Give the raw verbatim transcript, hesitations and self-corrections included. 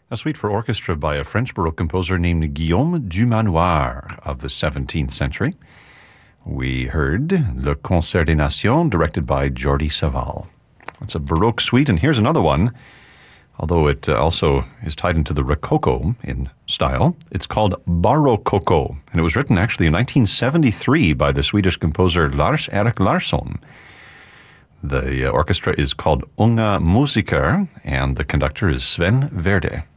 A suite for orchestra by a French Baroque composer named Guillaume Dumanoir of the seventeenth century. We heard Le Concert des Nations, directed by Jordi Savall. It's a Baroque suite, and here's another one, although it uh, also is tied into the Rococo in style. It's called Barococo, and it was written actually in nineteen seventy-three by the Swedish composer Lars-Erik Larsson. The uh, orchestra is called Unga Musiker, and the conductor is Sven Verde.